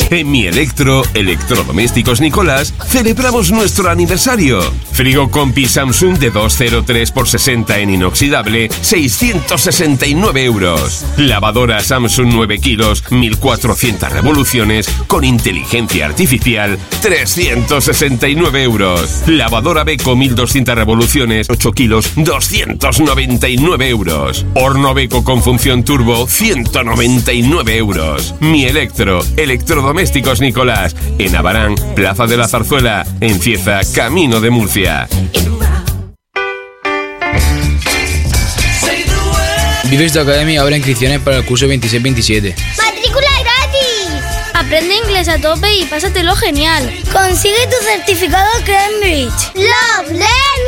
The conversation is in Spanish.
En Mi Electro, Electrodomésticos Nicolás, celebramos nuestro aniversario. Frigo Compi Samsung de 203x60 en inoxidable, 669 euros. Lavadora Samsung 9 kilos, 1400 revoluciones, con inteligencia artificial, 369 euros. Lavadora Beko 1200 revoluciones, 8 kilos, 299 euros. Horno Beko con función turbo, 199 euros. Mi Electro, Electrodomésticos Nicolás, en Abarán, Plaza de la Zarzuela, en Cieza, camino de Murcia. Vives Academy abre inscripciones para el curso 26-27. ¡Matrícula gratis! Aprende inglés a tope y pásatelo genial. Consigue tu certificado Cambridge. Love, learn.